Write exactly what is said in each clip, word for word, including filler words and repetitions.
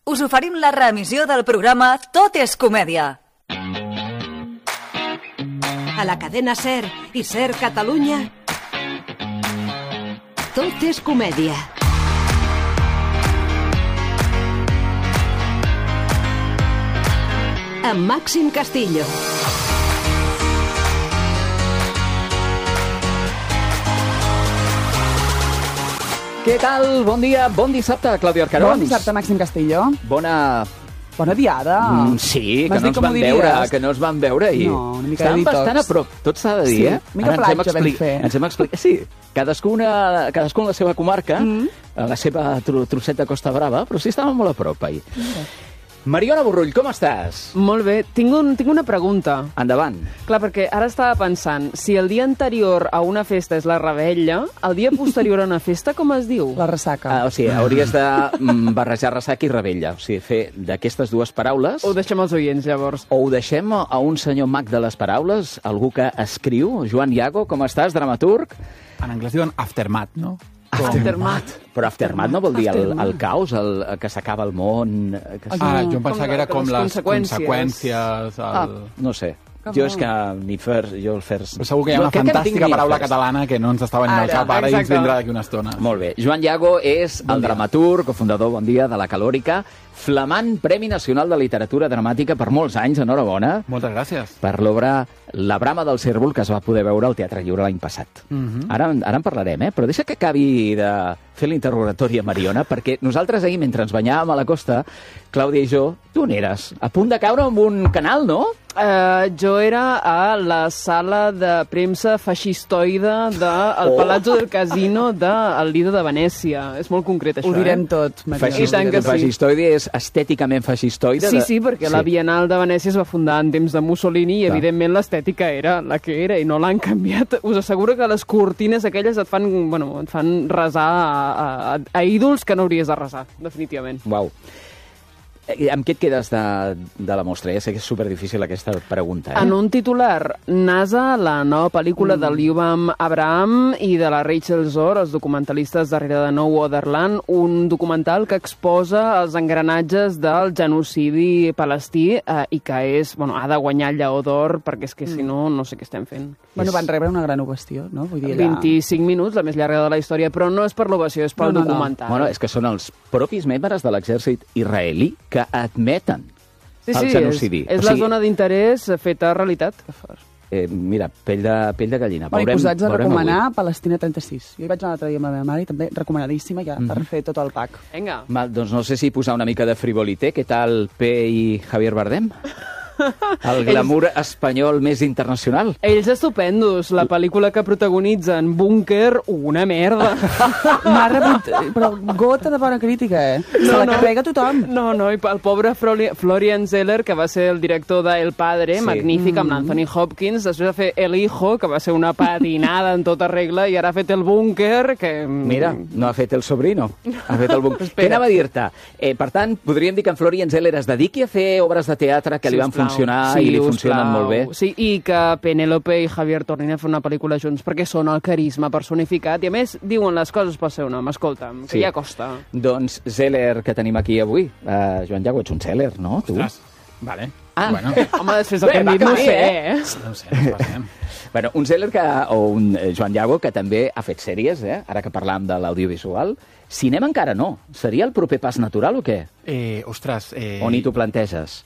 us oferim la reemissió del programa Tot és comèdia. A la cadena SER i SER Catalunya, Tot és comèdia. Amb Màxim Castillo. Què tal? Bon dia, bon dissabte, Clàudia Arcarons. Bon dissabte, Màxim Castillo. Bona... Bona diada. Mm, sí, que no ens van veure, que no ens van veure ahir. No, una mica de Estàvem detox. bastant a prop, tot s'ha de dir, Sí, eh? mica Ara ens hem platja vam expli- fer. Ens hem explicat, sí, cadascuna, cadascun a la seva comarca, a la seva tro trosset de Costa Brava, però sí estàvem molt a prop ahir. Mariona Borrull, com estàs? Molt bé. Tinc, un, tinc una pregunta. Endavant. Clar, perquè ara estava pensant, si el dia anterior a una festa és la revetlla, el dia posterior a una festa com es diu? La ressaca. Ah, o sigui, hauries de mm, barrejar ressaca i revetlla. O sigui, fer d'aquestes dues paraules... Ho deixem als oients, llavors. O ho deixem a un senyor mag de les paraules, algú que escriu, Joan Iago, com estàs, dramaturg? En anglès diuen aftermath, no? Aftermath. Però aftermath no vol dir el, el caos, el, el que s'acaba el món... Que Ah, jo em Com pensava la- que era com com les les conseqüències. conseqüències... El... Ah, no sé. Jo és que ni fers, jo el fers... Però segur que hi ha Jo una crec que no tinc fantàstica ni el paraula fers. catalana que no ens està venint al Ara, cap ara i ens exacte. vindrà d'aquí una estona. Molt bé. Joan Iago és el dramaturg, cofundador, bon dia, de La Calòrica, flamant Premi Nacional de Literatura Dramàtica per molts anys, enhorabona, Moltes gràcies. per l'obra La brama del cérvol, que es va poder veure al Teatre Lliure l'any passat. Mhm. Ara, ara en parlarem, eh? Però deixa que acabi de fer l'interrogatori a Mariona, perquè nosaltres ahir, mentre ens banyàvem a la costa, Clàudia i jo, tu on eres? A punt de caure en un canal, no? Uh, jo era a la sala de premsa feixistoide del Oh. Palazzo del Casino del Lido de Venècia. És molt concret, això, Ho direm eh? tot, Mariona. I tant que sí. Feixistoide és estèticament feixistoide. Sí, de- sí, perquè la Bienal de Venècia es va fundar en temps de Mussolini i, Clar. evidentment, l'estètica era la que era i no l'han canviat. Us asseguro que les cortines aquelles et fan, bueno, et fan resar a, a, a ídols que no hauries de resar, definitivament. Uau. Eh, Amb què et quedes de, de la mostra? Ja sé que és superdifícil aquesta pregunta, eh? En un titular, NASA, la nova pel·lícula mm. de l'Iubam Abraham i de la Rachel Zor, els documentalistes darrere de No Otherland, un documental que exposa els engranatges del genocidi palestí eh, i que és, bueno, ha de guanyar el Lleó d'Or perquè és que si no, no sé què estem fent. Bueno, van rebre una gran ovació, no? Vull dir, vint-i-cinc minuts, la més llarga de la història, però no és per l'ovació, és pel No, no, no. documental. Bueno, és que són els propis membres de l'exèrcit israelí que admeten sí, el sí, genocidi. És, és O la sigui, zona d'interès feta realitat. Eh, mira, pell de, pell de gallina. Bueno, i posats a veurem recomanar avui. Palestina trenta-sis. Jo hi vaig anar l'altre dia amb la meva mare i també recomanadíssima ja per fer tot el pack. Vinga. Mal, doncs no sé si posar una mica de frivolité. Què tal P i Javier Bardem? El glamour espanyol més internacional. Ells estupendos, la pel·lícula que protagonitzen, Búnquer, una merda. M'ha rebut, però gota de bona crítica, eh? Se la carrega tothom. No, no, i el pobre Flori- Florian Zeller, que va ser el director de El Padre, Sí. sí. magnífic, amb l'Anthony Hopkins, després va fer El Hijo, que va ser una patinada en tota regla, i ara ha fet El Búnquer, que... Mira, no ha fet el sobrino, ha fet el buc. Què Espera. anava a dir-te? Eh, per tant, podríem dir que en Florian Zeller es dediqui a fer obres de teatre que li van Sisplau. funcionar Sí, i li us funcionen plau. molt bé. Sí, i que Penélope i Javier tornin a fer una pel·lícula junts, perquè són el carisma personificat, i a més diuen les coses pel seu nom, escolta'm, que Sí. ja costa. Doncs Zeller, que tenim aquí avui. Uh, Joan Iago, ets un Zeller, no? Tu? Ostres, vale. Ah. Bueno, Home, després del Bé, que hem va dit, no ho acabar sé, bé, eh? no ho sé, ens passem. Bueno, un Zeller que, o un eh, Joan Iago que també ha fet sèries, eh? Ara que parlàvem de l'audiovisual. Cinema encara no. Seria el proper pas natural o què? Eh, ostres, eh, O ni t'ho planteges?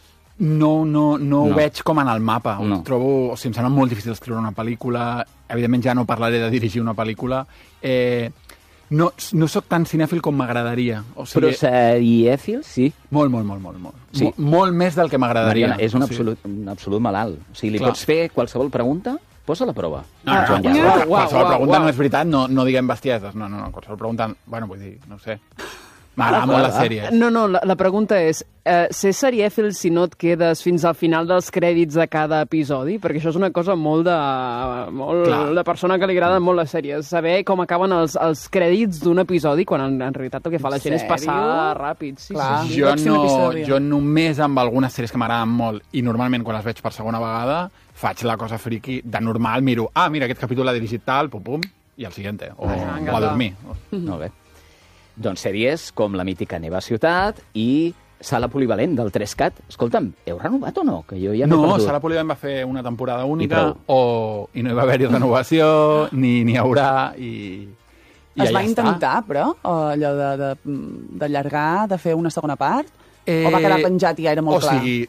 no, no, no, No. ho veig com en el mapa. No. Ho trobo, o sigui, em sembla molt difícil escriure una pel·lícula. Evidentment ja no parlaré de dirigir una pel·lícula. Eh, no, no sóc tan cinèfil com m'agradaria. O sigui, Però serièfil, sí. molt, molt, molt, molt. molt. Sí. Mo- molt més del que m'agradaria. Mariona, és un O sigui, absolut, un absolut malalt. O sigui, li Clar. pots fer qualsevol pregunta? Posa la prova. No, no, Joan no, Iago. qualsevol, Uau, uau, qualsevol uau, pregunta uau. no és veritat, no, no diguem bestieses. No, no, no, qualsevol pregunta... Bueno, vull dir, no ho sé. M'agrada molt les sèries. No, no, la, la pregunta és, eh, ser serièfil si no et quedes fins al final dels crèdits de cada episodi? Perquè això és una cosa molt de, molt Clar. de persona que li agraden molt les sèries. Saber com acaben els, els crèdits d'un episodi, quan en, en realitat el que fa la gent és passar Sèrio? ràpid. Sí, Clar. sí. Jo, Pot ser un no, episodi. jo només amb algunes sèries que m'agraden molt i normalment quan les veig per segona vegada faig la cosa friki de normal, miro, ah, mira, aquest capítol l'ha dirigit tal, pum, pum, i el siguiente, o, Ah, o a dormir. Molt bé. Doncs sèries com la mítica Neva Ciutat i Sala Polivalent del tres cat. Escolta'm, heu renovat o no? Que jo ja m'he No, perdut. Sala Polivalent va fer una temporada única prou. o, i no hi va haver-hi renovació, ni n'hi haurà, i, i Es ja va està. intentar, però, allò de- de- d'allargar, de, de fer una segona part? Eh, O va quedar penjat i ja era molt o clar? O sigui,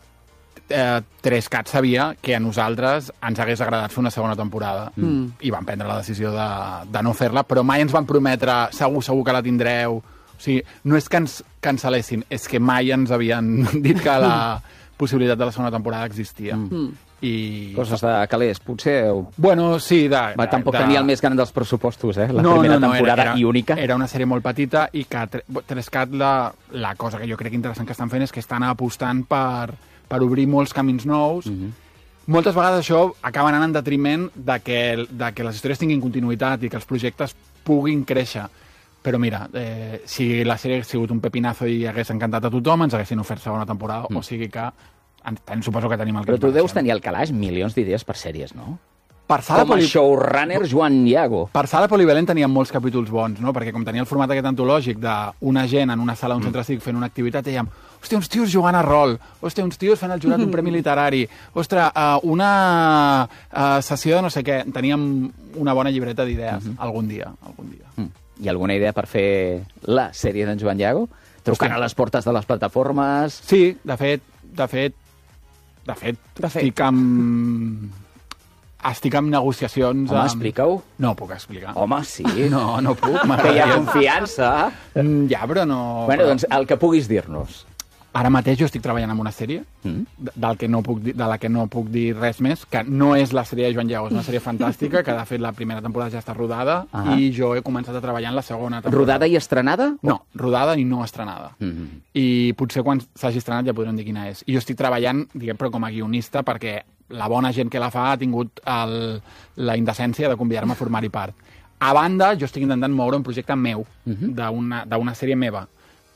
eh, tres cat sabia que a nosaltres ens hagués agradat fer una segona temporada Mm. i vam prendre la decisió de, de no fer-la, però mai ens van prometre segur, segur que la tindreu. O sigui, no és que ens cancel·lessin, és que mai ens havien dit que la possibilitat de la segona temporada existia. Mm. I... Coses de calés, potser... Heu... Bueno, sí, de... Va, de, tampoc de... tenia el més gran dels pressupostos, eh? La no, primera no, no, temporada era, era, i única. Era una sèrie molt petita i que tre- Trescat la, la cosa que jo crec interessant que estan fent és que estan apostant per, per obrir molts camins nous. Mhm. Moltes vegades això acaba anant en detriment de que, de que les històries tinguin continuïtat i que els projectes puguin créixer. Però mira, eh, si la sèrie hagués sigut un pepinazo i hagués encantat a tothom, ens haguessin ofert segona temporada, mm. o sigui que en, en, suposo que tenim el que Però ens tu deus mereixem. tenir al calaix milions d'idees per sèries, no? Per Sala Com a Poli- showrunner Joan Iago. Per Sala Polivalent teníem molts capítols bons, no? Perquè com tenia el format aquest antològic d'una gent en una sala, un centre cívic fent una activitat, dèiem, hòstia, uns tios jugant a rol, hòstia, uns tios fent el jurat d'un premi literari, ostres, uh, una uh, sessió de no sé què. Teníem una bona llibreta d'idees, algun dia, algun dia. Mm. Hi ha alguna idea per fer la sèrie d'en Joan Iago? Trucant Hòstia. a les portes de les plataformes... Sí, de fet, de fet, de fet, De fet. estic amb... Estic amb negociacions... Home, amb... explica-ho. No ho puc explicar. Home, sí. No, no puc. Que hi ha m'agradaria. confiança. Mm, Ja, però no... Bueno, però- doncs el que puguis dir-nos. Ara mateix jo estic treballant en una sèrie Mm. de, del que no puc dir, de la que no puc dir res més, que no és la sèrie de Joan Iago, és una sèrie fantàstica, que de fet la primera temporada ja està rodada, Ah. i jo he començat a treballar en la segona temporada. Rodada i estrenada? No, rodada i no estrenada. Mm -hmm. I potser quan s'hagi estrenat ja podrem dir quina és. I jo estic treballant, diguem, però com a guionista, perquè la bona gent que la fa ha tingut el, la indecència de convidar-me a formar-hi part. A banda, jo estic intentant moure un projecte meu, Mhm. d'una d'una sèrie meva,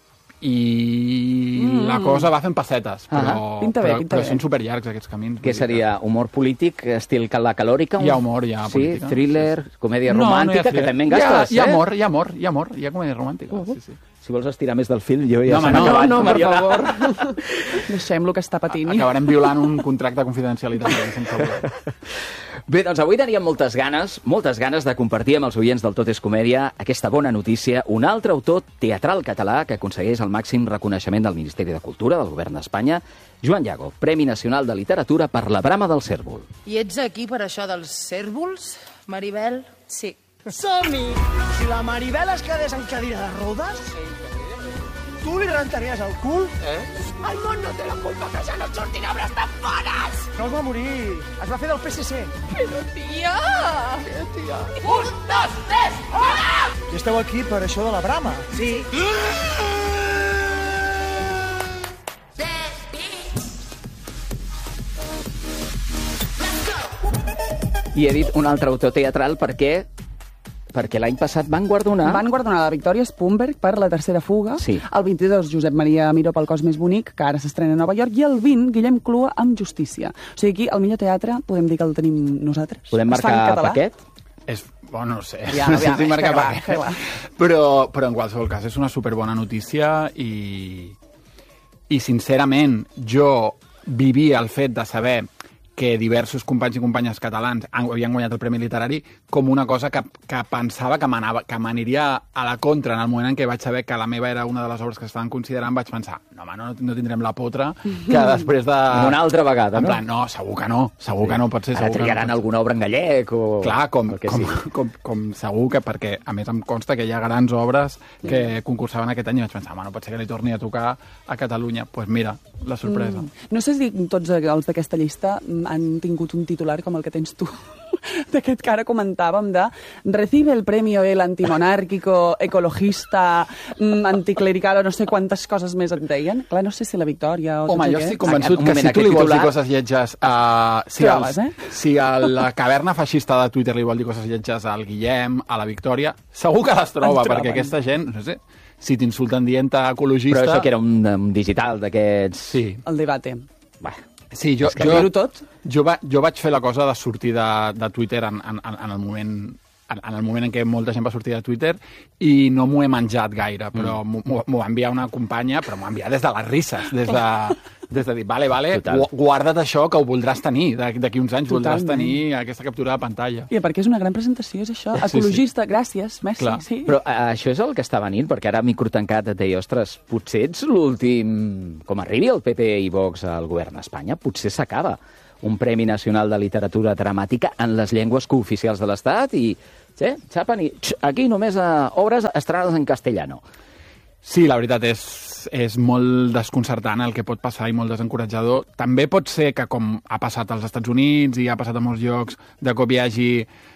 i mm. la cosa va fent pessetes, però, Ah, pinta bé, però, pinta però bé. són superllargs aquests camins. Què vull dir seria? Humor polític, estil la calòrica? Hi ha humor, hi ha sí, política. thriller, comèdia No, no hi ha romàntica, que thriller. també en Hi ha- gastes, hi ha eh? amor, hi ha amor, hi ha amor, hi ha comèdia romàntica. Uh, uh. Sí, sí. Si vols estirar més del fil, jo ja No, se home, m'ha no, acabat, no, per Mariona. favor. Deixem-lo que està patint. Acabarem violant un contracte de confidencialitat. sense voler. Bé, doncs avui teníem moltes ganes, moltes ganes de compartir amb els oients del Tot és Comèdia aquesta bona notícia. Un altre autor teatral català que aconsegueix el màxim reconeixement del Ministeri de Cultura del Govern d'Espanya, Joan Iago, Premi Nacional de Literatura per La Brama del Cérvol. I ets aquí per això dels cèrvols, Maribel? Sí. Som-hi! Si la Maribel es quedés en cadira de rodes, tu li rentaries el cul? Eh? El món no té la culpa que ja no et surtin obres tan bones! No es va morir, es va fer del P S C. Però, tia! Eh, tia? Un, dos, tres, hola! I esteu aquí per això de la brama? Sí. I he dit un altre autor teatral perquè perquè l'any passat van guardonar... Van guardonar la Victòria Spumberg per La tercera fuga, Sí. el vint-i-dos Josep Maria Miró pel cos més bonic, que ara s'estrena a Nova York, i el vint Guillem Clua amb Justícia. O sigui, aquí el millor teatre podem dir que el tenim nosaltres. Podem Es fa en marcar català? paquet? És, bueno, no ho sé. Aviam, no sé aviam, si marca fes-la, paquet. fes-la. Però, però en qualsevol cas és una superbona notícia i, i sincerament jo vivia el fet de saber que diversos companys i companyes catalans han, havien guanyat el Premi Literari com una cosa que, que pensava que m'anava- que m'aniria a la contra en el moment en què vaig saber que la meva era una de les obres que estaven considerant, vaig pensar, no, home, no, no tindrem la potra que després de... Una altra vegada, en no? plan, no, segur que no, segur que no pot ser. Ara segur que no triaran pot ser. alguna obra en gallec o... Clar, com, el que com, sigui. com, com segur que, perquè a més em consta que hi ha grans obres que concursaven aquest any i vaig pensar, home, no pot ser que li torni a tocar a Catalunya. Doncs pues mira, la sorpresa. Mm. No sé si tots els d'aquesta llista han tingut un titular com el que tens tu, d'aquest que ara comentàvem de recibe el premio el antimonárquico, ecologista, mm, anticlerical o no sé quantes coses més et deien. Clar, no sé si la Victòria o Home, tots jo aquests. estic convençut Un que moment, si tu aquest li vols dir titular- coses lletges uh, si, Trobes, els, eh? si a la caverna feixista de Twitter li vol dir coses lletges al Guillem, a la Victòria, segur que les troba, troben. perquè aquesta gent, no sé, si t'insulten dient-te ecologista... Però això que era un, un digital d'aquests... Sí, El debate. Va, sí jo, que jo, dir-ho tot. jo, va, jo vaig fer la cosa de sortir de, de Twitter en, en, en el moment en, en el moment en què molta gent va sortir de Twitter, i no m'ho he menjat gaire, però mm. m'ho va enviar una companya, però m'ho va enviar des de les risses, des de, des de dir, vale, vale, Total. guarda't això que ho voldràs tenir, d'aquí uns anys Totalment. voldràs tenir aquesta captura de pantalla. I perquè és una gran presentació, és això. Ecologista, sí, sí. gràcies, merci. Clar. Sí. Però uh, això és el que està venint, perquè ara microtancat et deia, ostres, potser ets l'últim... Com arribi el P P i Vox al govern d'Espanya, potser s'acaba un Premi Nacional de Literatura Dramàtica en les llengües cooficials de l'Estat i, sí, xapen, i aquí només uh, obres estrenades en castellano. Sí, la veritat és, és molt desconcertant el que pot passar i molt desencoratjador. També pot ser que, com ha passat als Estats Units i ha passat a molts llocs, de cop hi hagi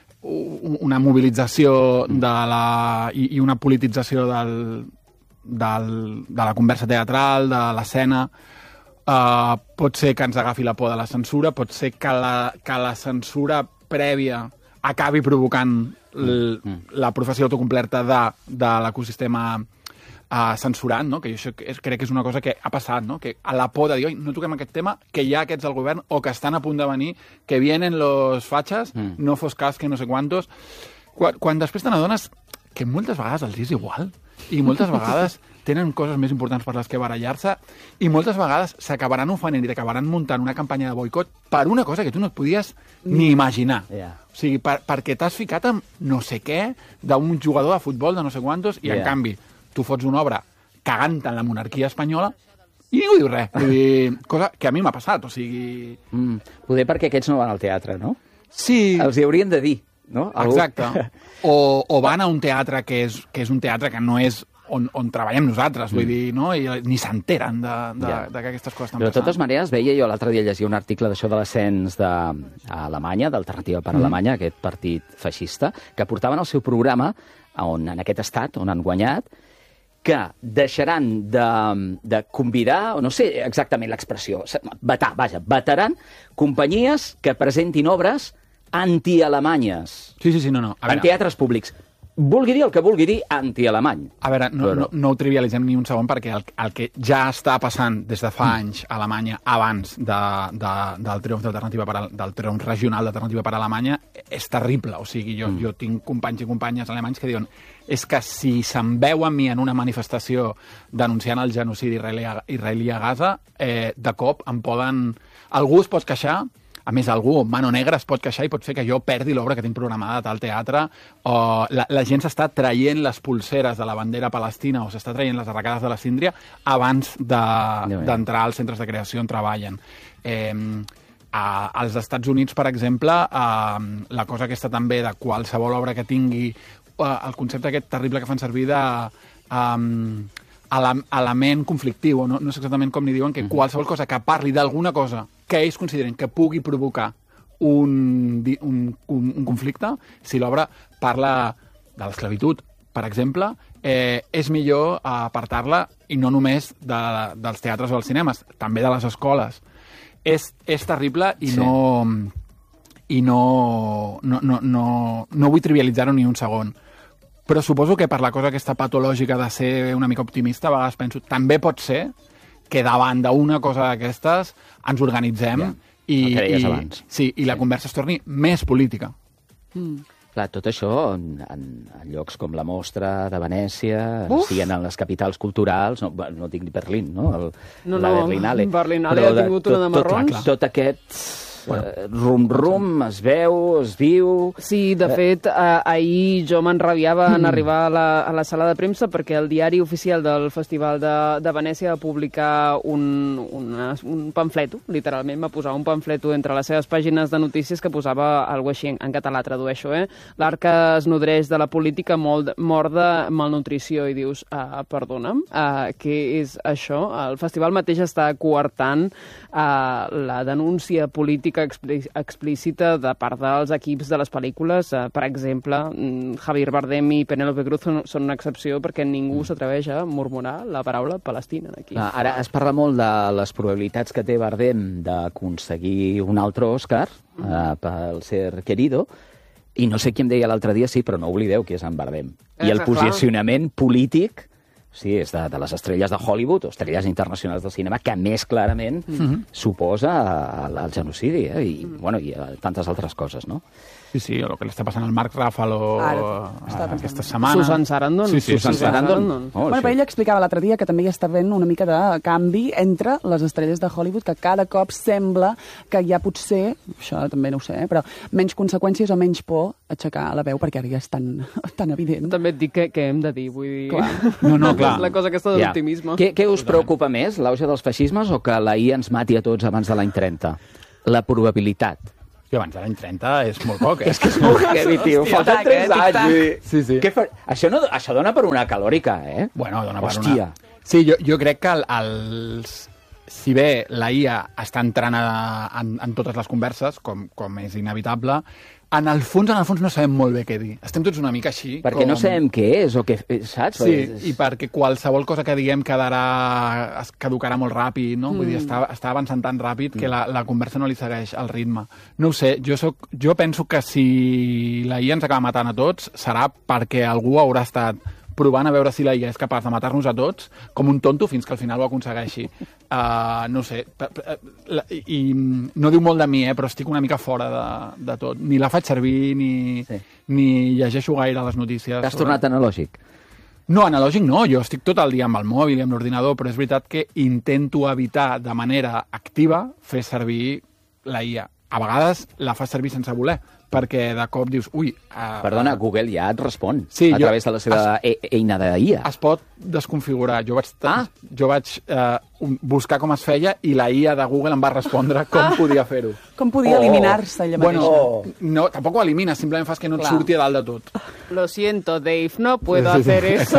una mobilització de la, i, i una politització del, del, de la conversa teatral, de l'escena. Uh, pot ser que ens agafi la por de la censura, pot ser que la, que la censura prèvia acabi provocant l, la professió autocomplerta de, de l'ecosistema uh, censurant, no? Que jo crec que és una cosa que ha passat, no? Que a la por de dir, oi, no toquem aquest tema, que hi ha aquests al govern o que estan a punt de venir, que vienen los fachas, mm. no fos cas que no sé quantos. Quan, quan després te n'adones que moltes vegades els és igual i moltes vegades tenen coses més importants per les que barallar-se i moltes vegades s'acabaran ofenent i t'acabaran muntant una campanya de boicot per una cosa que tu no et podies ni imaginar. Yeah. O sigui, per, perquè t'has ficat amb no sé què d'un jugador de futbol de no sé quantos i, yeah. en canvi, tu fots una obra cagant en la monarquia espanyola i ningú diu res. Vull dir, cosa que a mi m'ha passat, o sigui... Mm, poder perquè aquests no van al teatre, no? Sí. Els hi haurien de dir, no? Algú... Exacte. O, o van a un teatre que és, que és un teatre que no és On, on treballem nosaltres, vull mm. dir, no? I ni s'enteren de, de, yeah. de que aquestes coses estan Però passant. de totes maneres, veia jo l'altre dia llegia un article d'això de l'ascens d'Alemanya, d'Alternativa per mm. Alemanya, aquest partit feixista, que portaven el seu programa on, en aquest estat on han guanyat, que deixaran de, de convidar, o no sé exactament l'expressió, vetar, vaja, vetaran companyies que presentin obres anti-alemanyes. Sí, sí, sí, no, no. A en teatres públics. Vulgui dir el que vulgui dir anti-alemany. A veure, no, Però... no, no ho trivialitzem ni un segon, perquè el, el que ja està passant des de fa mm. anys a Alemanya, abans de, de, del triomf d'Alternativa per, del triomf regional d'Alternativa per Alemanya, és terrible. O sigui, jo, mm. jo tinc companys i companyes alemanys que diuen és que si se'n veu a mi en una manifestació denunciant el genocidi israelí a, israelí a Gaza, eh, de cop em poden... Algú es pot queixar. A més, algú, mano negra, es pot queixar i pot fer que jo perdi l'obra que tinc programada a tal teatre, o la, la gent s'està traient les pulseres de la bandera palestina o s'està traient les arracades de la síndria abans d'entrar de, als centres de creació on treballen. Eh, a, als Estats Units, per exemple, eh, la cosa aquesta també de qualsevol obra que tingui eh, el concepte aquest terrible que fan servir de... Eh, element conflictiu, no, no sé exactament com ni diuen, que qualsevol cosa que parli d'alguna cosa que ells consideren que pugui provocar un, un, un, un conflicte, si l'obra parla de l'esclavitud, per exemple, eh, és millor apartar-la, i no només de, dels teatres o dels cinemes, també de les escoles. És, és terrible i sí. no... i no, no, no, no, no vull trivialitzar-ho ni un segon. Però suposo que per la cosa aquesta patològica de ser una mica optimista, a vegades penso, també pot ser que davant d'una cosa d'aquestes ens organitzem ja, i, i, sí, i la sí. conversa es torni més política. Mm. Clar, tot això en, en, en llocs com la Mostra de Venècia, siguin en les capitals culturals, no, no dic ni Berlín, no? El, no, la no, Berlinale. Berlinale ha tingut tot, una de marrons. Tot, tot aquest... Bueno, rum-rum, es veu, es viu... Sí, de fet, eh, ahir jo m'enrabiava en arribar a la, a la sala de premsa perquè el diari oficial del Festival de, de Venècia va publicar un, una, un pamfleto, literalment va posar un pamfleto entre les seves pàgines de notícies que posava alguna així, en, en català tradueixo, eh? L'art que es nodreix de la política molt, mor de malnutrició, i dius, uh, perdona'm, uh, què és això? El festival mateix està coartant uh, la denúncia política explícita de part dels equips de les pel·lícules. Uh, per exemple, Javier Bardem i Penélope Cruz són, són una excepció perquè ningú s'atreveix a murmurar la paraula Palestina aquí. Ah, ara es parla molt de les probabilitats que té Bardem d'aconseguir un altre Òscar uh, pel Ser Querido, i no sé qui em deia l'altre dia, sí, però no oblideu qui és en Bardem. I el posicionament polític Sí, és de, de les estrelles de Hollywood, o estrelles internacionals del cinema, que més clarament Mhm. suposa el, el genocidi, eh? I, bueno, i eh, tantes altres coses, no? Sí, sí, el que li està passant al Marc Ruffalo Ara, eh, estava pensant. aquesta setmana. Susan Sarandon. Sí, sí, Susan Susan Sarandon. Sarandon. Oh, Bueno, sí. però ella explicava l'altre dia que també hi està havent una mica de canvi entre les estrelles de Hollywood, que cada cop sembla que hi ha potser, això també no ho sé, eh, però menys conseqüències o menys por aixecar la veu, perquè ara ja és tan, tan evident. També et dic que, que hem de dir, vull dir... Clar. No, no, clar. La cosa aquesta de Ja. l'optimisme. Què, què us preocupa més, l'auge dels feixismes o que la I A ens mati a tots abans de l'any trenta? La probabilitat. I abans de l'any trenta és molt poc, eh? És que és molt heavy, tio. Falten tic-tac, tres eh, anys. tic-tac. Vull dir, Sí, sí. Què fa... això, no, això dona per una calòrica, eh? Bueno, dona per Hòstia. una... Sí, jo, jo crec que el, els... si bé la I A està entrant a, en, en totes les converses, com, com és inevitable, en el fons, en el fons no sabem molt bé què dir. Estem tots una mica així. Perquè com... no sabem què és o què... Saps? Sí, És- i perquè qualsevol cosa que diguem quedarà, es caducarà molt ràpid, no? Mm. Vull dir, està, està avançant tan ràpid que la, la conversa no li segueix el ritme. No ho sé, jo, soc, jo penso que si la I A ens acaba matant a tots serà perquè algú haurà estat provant a veure si la I A és capaç de matar-nos a tots com un tonto fins que al final ho aconsegueixi. Uh, no ho sé. P- p- la- I, I no diu molt de mi, eh, però estic una mica fora de, de tot. Ni la faig servir, ni, Sí. sí. ni llegeixo gaire les notícies. T'has sobre- tornat analògic. no, analògic no, jo estic tot el dia amb el mòbil i amb l'ordinador, però és veritat que intento evitar de manera activa fer servir la I A. A vegades la fas servir sense voler, perquè de cop dius, ui... Uh, Perdona, Google ja et respon Sí, a jo- través de la seva e eina de I A. Es pot desconfigurar. Jo vaig, Ah. jo vaig uh, buscar com es feia i la I A de Google em va respondre com Ah. podia fer-ho. Com podia Oh. eliminar-se ella mateixa. Bueno, no, tampoc ho elimines, simplement fas que no et Clar. surti a dalt de tot. Lo siento, Dave, no puedo Sí, sí, sí. hacer eso.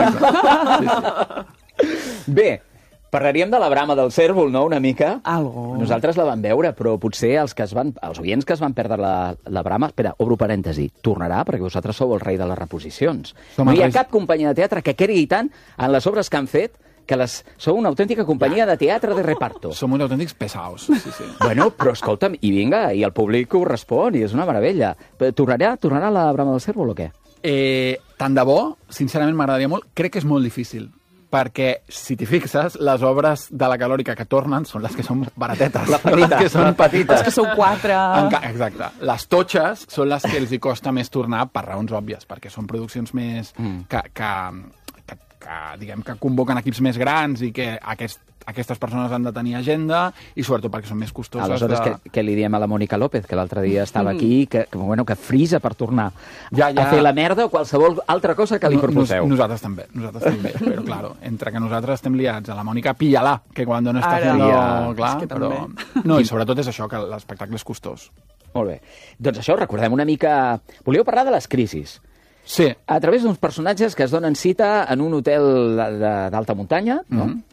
Bé, parlaríem de la brama del cèrvol, no?, una mica. Algo. Nosaltres la vam veure, però potser els, que es van, els oients que es van perdre la, la brama... Espera, obro parèntesi. Tornarà, perquè vosaltres sou el rei de les reposicions. Som no els hi ha reis. cap companyia de teatre que cregui tant en les obres que han fet que les, sou una autèntica companyia de teatre de reparto. Som uns autèntics pesaos. Sí, sí. Bueno, però escolta'm, i vinga, i el públic ho respon, i és una meravella. Però Tornarà, tornarà la brama del cèrvol o què? Eh, tant de bo, sincerament m'agradaria molt, crec que és molt difícil, perquè, si t'hi fixes, les obres de la calòrica que tornen són les que són baratetes. La petita, les que són la petita. Els que sou quatre... Enca Exacte. Les totxes són les que els hi costa més tornar per raons òbvies, perquè són produccions més... Mm. Que, que, que, que, diguem, que convoquen equips més grans i que aquest, aquestes persones han de tenir agenda i sobretot perquè són més costoses. Aleshores, de... què, què li diem a la Mònica López, que l'altre dia estava aquí, que, que, bueno, que frisa per tornar Ja, ja. a fer la merda o qualsevol altra cosa que li No- proposeu? nos- nosaltres també, nosaltres també, però claro, entre que nosaltres estem liats a la Mònica, pilla-la, que quan no està Ara. fent Ja, clar, és que però... també. No, i sobretot és això, que l'espectacle és costós. Molt bé. Doncs això, recordem una mica... Volíeu parlar de les crisis. Sí, A través d'uns personatges que es donen cita en un hotel de- de- d'alta muntanya, no? Mhm.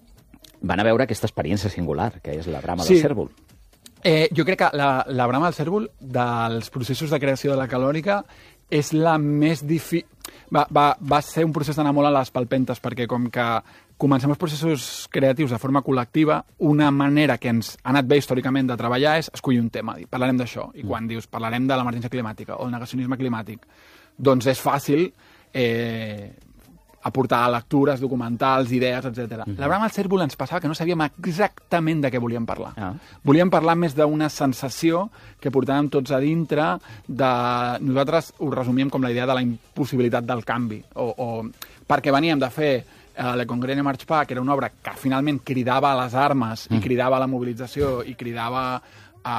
Van a veure aquesta experiència singular, que és la brama Sí. del cèrvol. eh, jo crec que la, la brama del cèrvol dels processos de creació de la calòrica és la més difícil... Va, va, va ser un procés d'anar molt a les palpentes, perquè com que comencem els processos creatius de forma col·lectiva, una manera que ens ha anat bé històricament de treballar és escollir un tema, dir, parlarem d'això. I quan dius parlarem de l'emergència climàtica o el negacionisme climàtic, doncs és fàcil eh, aportar lectures, documentals, idees, etcètera. La brama del cèrvol ens passava que no sabíem exactament de què volíem parlar. Ah. Volíem parlar més d'una sensació que portàvem tots a dintre de... Nosaltres ho resumíem com la idea de la impossibilitat del canvi, o, o... perquè veníem de fer eh, Le Congrès March Pa, que era una obra que finalment cridava a les armes mm. i cridava a la mobilització i cridava a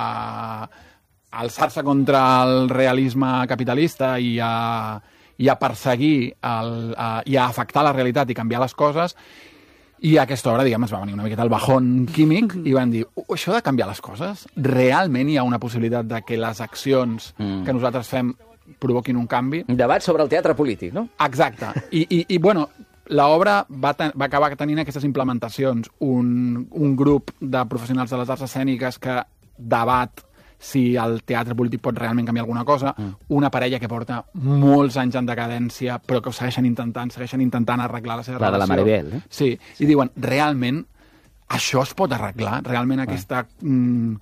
alçar-se contra el realisme capitalista i a, i a perseguir el, a, i a afectar la realitat i canviar les coses. I a aquesta hora, diguem, es va venir una miqueta el bajón químic i van dir, uh, això de canviar les coses, realment hi ha una possibilitat de que les accions Mm. que nosaltres fem provoquin un canvi? Debat sobre el teatre polític, no? Exacte. I, i, i bueno, l'obra va, ten, va acabar tenint aquestes implementacions. Un, un grup de professionals de les arts escèniques que debat si el teatre polític pot realment canviar alguna cosa, mm. una parella que porta molts anys en decadència, però que ho segueixen intentant, segueixen intentant arreglar la seva La de la relació. Maribel, eh? Sí, i diuen, realment això es pot arreglar, realment aquesta... Mm,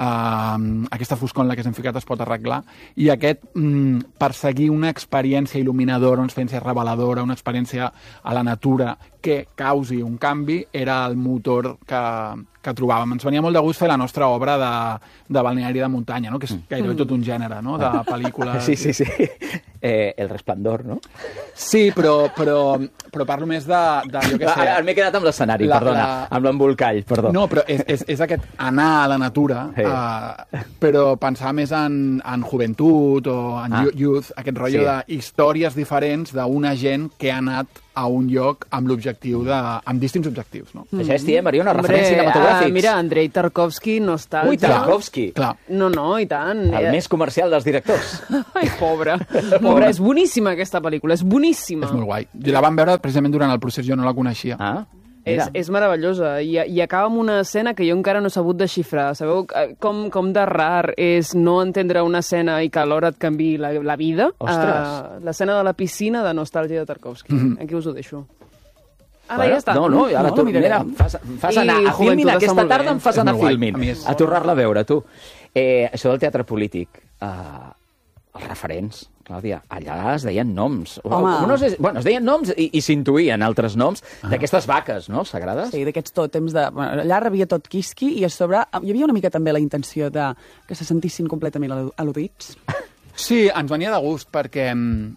Uh, aquesta foscor en la que s'han ficat es pot arreglar, i aquest mm, perseguir una experiència il·luminadora, una experiència reveladora, una experiència a la natura que causi un canvi, era el motor que, que trobàvem. Ens venia molt de gust fer la nostra obra de, de balneari de muntanya, no? Que és gairebé tot un gènere, no? De pel·lícules... Sí, sí, sí. Eh, el Resplandor, no? Sí, però, però, però parlo més de, de jo què sé... Ara m'he quedat amb l'escenari, La- perdona, la- amb l'embolcall, perdó. No, però és, és, és aquest anar a la natura, Sí. uh, però pensar més en, en joventut o en Ah. ah. youth, aquest rotllo Sí. sí. d'històries diferents d'una gent que ha anat a un lloc amb l'objectiu de... amb distints objectius, no? Això és, tia, Mariona, Hombre, referents cinematogràfics. ah, mira, Andrei Tarkovsky, nostàlgia. Ui, Tarkovsky, Clar. No, no, i tant. el Eh, més comercial dels directors. Ai, pobre. Pobre, és boníssima aquesta pel·lícula, és boníssima. És molt guai. Jo la vam veure precisament durant el procés, jo no la coneixia. Ah, És, mira. és meravellosa i, i acaba amb una escena que jo encara no he sabut desxifrar. Sabeu eh, com, com de rar és no entendre una escena i que alhora et canvi la, la vida? Ostres. Uh, L'escena de la piscina de Nostàlgia de Tarkovsky. Mhm. Aquí us ho deixo. Ara Bueno, ja està. No, no, ara No, tu, la miraré. mira, em fas, em fas I anar a Joventut Filmin està aquesta molt bé. tarda, em fas És anar a molt guai. Filmin, A mi és- a tornar-la a veure, tu. Eh, això del teatre polític, eh, els referents, Clàudia, allà es deien noms. O- Home. No sé, bueno, es deien noms i, i s'intuïen altres noms d'aquestes vaques, no?, sagrades. Sí, d'aquests tòtems de... Bueno, allà rebia tot quisqui i a sobre hi havia una mica també la intenció de que se sentissin completament al- al·ludits. Sí, ens venia de gust perquè mm,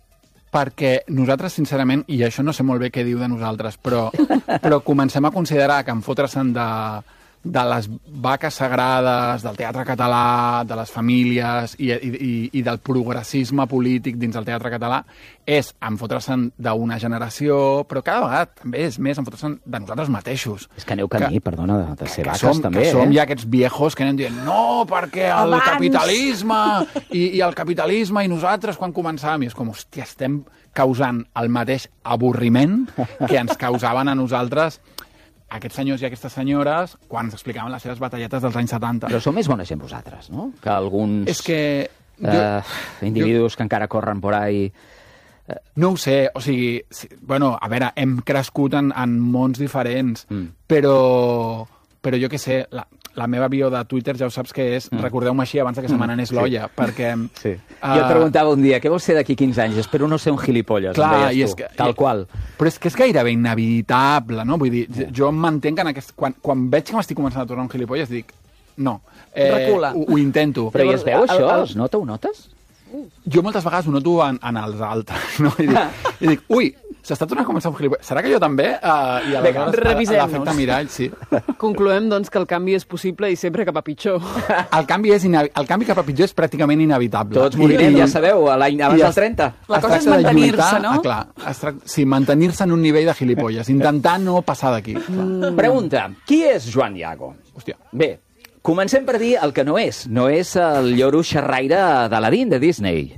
perquè nosaltres, sincerament, i això no sé molt bé què diu de nosaltres, però, però comencem a considerar que en fotre-se'n de, de les vaques sagrades, del teatre català, de les famílies i, i, i- i del progressisme polític dins del teatre català és en fotre-se'n d'una generació, però cada vegada també és més en fotre-se'n de nosaltres mateixos. És que aneu camí, Que- perdona, de, de ser que vaques, som, també, que som eh? ja aquests viejos que anem dient no, perquè el Abans. capitalisme i, i el capitalisme i nosaltres quan començàvem, i és com, hòstia, estem causant el mateix avorriment que ens causaven a nosaltres aquests senyors i aquestes senyores quan ens explicaven les seves batalletes dels anys setanta. Però sou més bona gent vosaltres, no?, que alguns És que... Jo, eh, individus que encara corren por ahí. No ho sé, o sigui, sí, bueno, a veure, hem crescut en, en mons diferents, Mm. però, però jo què sé, la, la meva bio de Twitter ja ho saps que és, mm. recordeu-me així abans de que se me n'anés l'olla, perquè... Sí. Uh, Jo et preguntava un dia, què vols ser d'aquí quinze anys? Espero no ser un gilipolles, Clar, em i deies és tu, que- tal i- qual. Però és que és gairebé inevitable, no? Vull dir, jo m'entenc que en aquest... Quan, quan veig que m'estic començant a tornar un gilipolles, dic, no. Eh, Recula. Ho, ho intento. Però i es veu el- això? el- Es nota, ho notes? Jo moltes vegades ho noto en, en els altres, no? I dic, i dic ui, s'està tornant a començar un gilipolles. Serà que jo també? Uh, I aleshores revisem-nos. l'efecte mirall, sí. Concloem, doncs, que el canvi és possible i sempre cap a pitjor. El canvi, és inevi- el canvi cap a pitjor és pràcticament inevitable. Tots morirem, I- ja sabeu, a l'any abans i del es- trenta. La es cosa és tracta de mantenir-se, lluitar- no? Ah, clar, es tracta, sí, mantenir-se en un nivell de gilipolles, intentar no passar d'aquí. Mm. Pregunta, qui és Joan Iago? Hòstia. Bé, comencem per dir el que no és. No és el lloro xerraire d'Aladín, de Disney.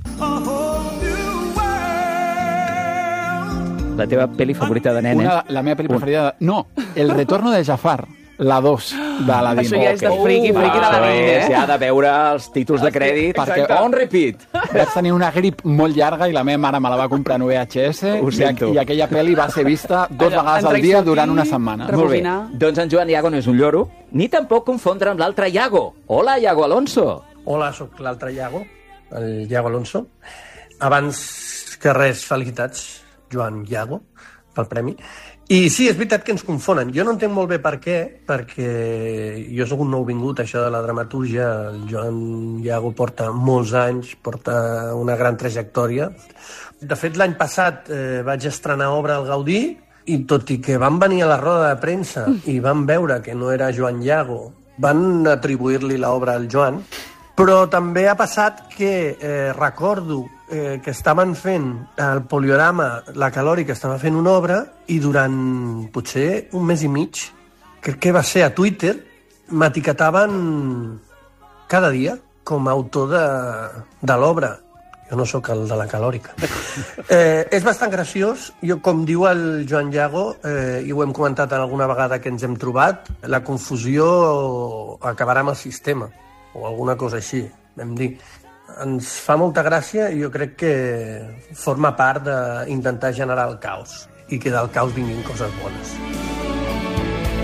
La teva pel·li favorita de nen, Una, la meva pel·li preferida... De... No, El retorno de Jafar, la dos d'Aladín. Això ja és de Ok. friqui, friqui de Ah, l'Aladín, és eh? ja de veure els títols de crèdit Perquè- on repeat. Vaig tenir una grip molt llarga i la meva mare me la va comprar en V H S Ho i, sento. i aquella pel·li va ser vista dos Allò, vegades entrar al i dia sortir, durant una setmana. Re- Molt bé. Rebobinar. Doncs en Joan Iago no és un lloro, ni tampoc confondre amb l'altre Iago. Hola, Iago Alonso. Hola, sóc l'altre Iago, el Iago Alonso. Abans que res, felicitats, Joan Iago, pel premi. I sí, és veritat que ens confonen. Jo no entenc molt bé per què, perquè jo sóc un nouvingut, això de la dramatúrgia. El Joan Iago porta molts anys, porta una gran trajectòria. De fet, l'any passat eh, vaig estrenar obra al Gaudí i tot i que van venir a la roda de premsa i van veure que no era Joan Iago, van atribuir-li l'obra al Joan, però també ha passat que eh, recordo eh, que estaven fent el Poliorama, la Calori, que estava fent una obra i durant potser un mes i mig, crec que va ser a Twitter, m'etiquetaven cada dia com a autor de, de l'obra. Jo no sóc el de la calòrica. Eh, és bastant graciós. Jo, com diu el Joan Iago, eh, i ho hem comentat alguna vegada que ens hem trobat, la confusió acabarà amb el sistema, o alguna cosa així, vam dir. Ens fa molta gràcia i jo crec que forma part d'intentar generar el caos i que del caos vinguin coses bones.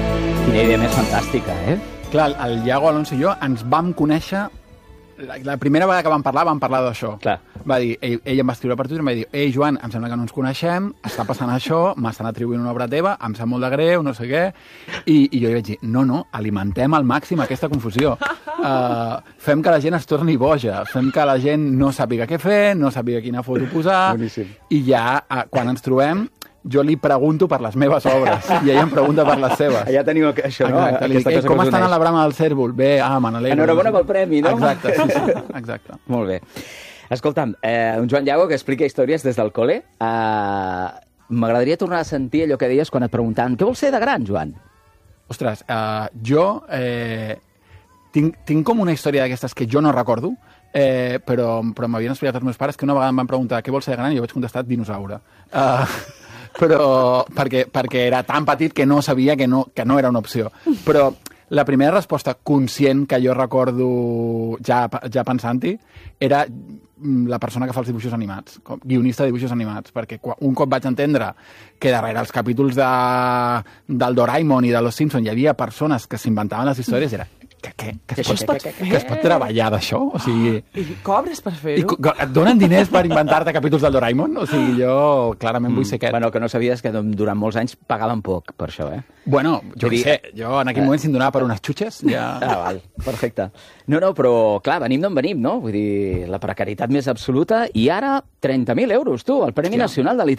Quina idea més fantàstica, eh? Clar, el Iago Alonso i jo ens vam conèixer... La, la primera vegada que vam parlar, vam parlar d'això. Clar. Va dir, ell, ell em va escriure per Twitter i em va dir, ei, Joan, em sembla que no ens coneixem, està passant això, m'estan atribuint una obra teva, em sap molt de greu, no sé què, i, i jo li vaig dir, no, no, alimentem al màxim aquesta confusió. Uh, fem que la gent es torni boja, fem que la gent no sàpiga què fer, no sàpiga quina foto posar, Boníssim. i ja, uh, quan ens trobem, jo li pregunto per les meves obres i ell em pregunta per les seves. Ja teniu això, no? Exacte. Li dic, com està anant la brama del cèrvol? Bé, ah, me n'alegro. Enhorabona pel premi, no? Exacte, sí, sí. Exacte. Molt bé. Escolta'm, eh, un Joan Iago que explica històries des del col·le. Eh, M'agradaria tornar a sentir allò que deies quan et preguntaven què vols ser de gran, Joan? Ostres, uh, jo eh, tinc, tinc com una història d'aquestes que jo no recordo, eh, però, però m'havien explicat els meus pares que una vegada em van preguntar què vols ser de gran i jo vaig contestar dinosaure. Uh, però perquè, perquè era tan petit que no sabia que no, que no era una opció. Però la primera resposta conscient que jo recordo ja, ja pensant-hi era la persona que fa els dibuixos animats, com guionista de dibuixos animats, perquè un cop vaig entendre que darrere els capítols de, del Doraemon i de Los Simpson hi havia persones que s'inventaven les històries, era que, que, que, que, es pot, que, que, que es pot treballar d'això? O sigui, I cobres per fer-ho? Et donen diners per inventar-te capítols del Doraemon? O sigui, jo clarament vull ser aquest. Bueno, que no sabies que durant molts anys pagaven poc per això, eh? Bueno, jo què sé, jo en aquell moment si em donava per unes xutxes, ja... Ah, val, perfecte. No, no, però clar, venim d'on venim, no? Vull dir, la precarietat més absoluta i ara trenta mil euros, tu, el Premi Hòstia. Nacional de Literatura.